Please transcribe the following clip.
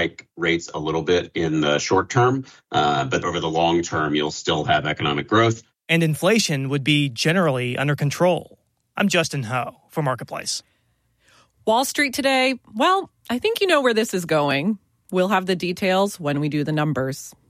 hike rates a little bit in the short term, but over the long term, you'll still have economic growth. And inflation would be generally under control. I'm Justin Ho for Marketplace. Wall Street today, well, I think you know where this is going. We'll have the details when we do the numbers.